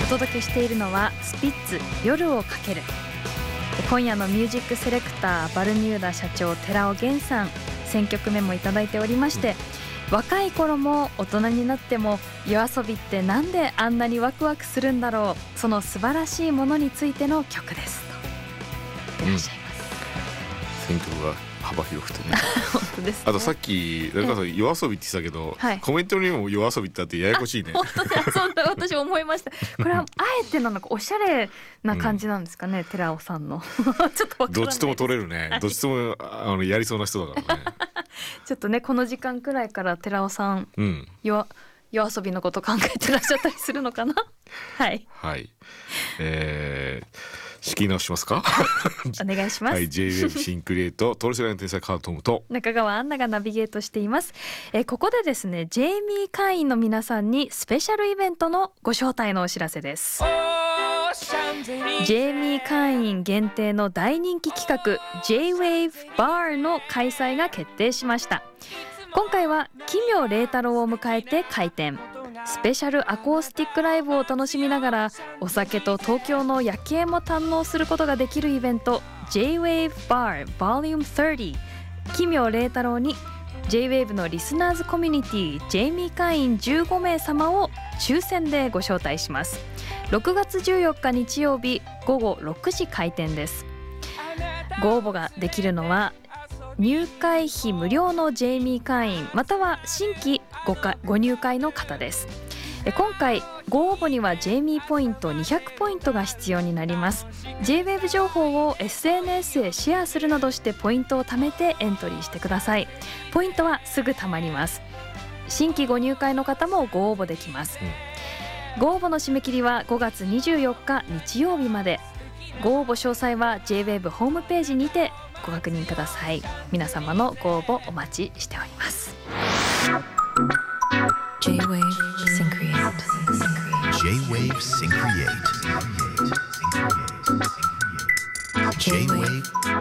届けしているのはスピッツ夜をかける。今夜のミュージックセレクターバルミューダ社長寺尾源さん、選曲メモいただいておりまして、若い頃も大人になってもYOASOBIってなんであんなにワクワクするんだろう、その素晴らしいものについての曲ですといらっしゃいます、 選曲が幅広くてね本当ですね。 あとさっき誰かさんYOASOBIって言ってたけど、 はい、 コメントにもYOASOBIってあってややこしいね。 本当だ、そんな私思いました。これはあえてなのかおしゃれな感じなんですかね、寺尾さんのちょっとわからないです。 どっちとも取れるね、どっちともやりそうな人だからねちょっとねこの時間くらいから寺尾さん、YOASOBIのこと考えてらっしゃったりするのかなはいはい、仕切り直しますかお願いします、 はい、J-WAVE シンクリエイトトール世代の天才カートムと中川アンナがナビゲートしています。ここでですねジェイミー会員の皆さんにスペシャルイベントのご招待のお知らせです。ジェイミー会員限定の大人気企画 J-WAVE BAR の開催が決定しました。今回は奇妙麗太郎を迎えて開店。スペシャルアコースティックライブを楽しみながらお酒と東京の夜景も堪能することができるイベント J-WAVE BAR Vol. 30。奇妙麗太郎に J-WAVE のリスナーズコミュニティジェイミー会員15名様を抽選でご招待します。6月14日日曜日午後6時開店です。ご応募ができるのは入会費無料のジェイミー会員または新規ご入会の方です。今回ご応募にはジェイミーポイント200ポイントが必要になります。 J-WAVE 情報を SNS へシェアするなどしてポイントを貯めてエントリーしてください。ポイントはすぐ貯まります。新規ご入会の方もご応募できます、ご応募の締め切りは5月24日日曜日まで。ご応募詳細は J-WAVE ホームページにてご確認ください。皆様のご応募お待ちしております。 J-WAVE Syncreate J-WAVE Syncreate J-WAVE